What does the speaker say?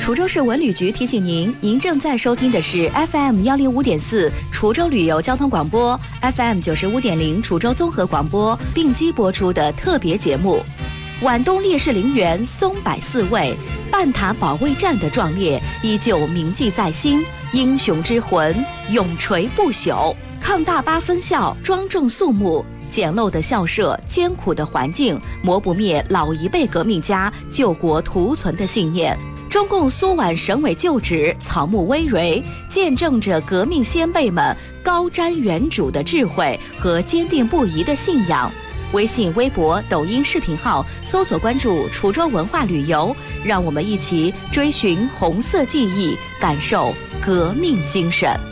滁州市文旅局提醒您，您正在收听的是 FM105.4 滁州旅游交通广播 ，FM95.0 滁州综合广播并机播出的特别节目。皖东烈士陵园松柏4位，半塔保卫战的壮烈依旧铭记在心，英雄之魂永垂不朽。抗大8分校庄重肃穆，简陋的校舍，艰苦的环境，磨不灭老一辈革命家救国图存的信念。中共苏皖省委旧址草木葳蕤，见证着革命先辈们高瞻远瞩的智慧和坚定不移的信仰。微信、微博、抖音视频号搜索关注滁州文化旅游，让我们一起追寻红色记忆，感受革命精神。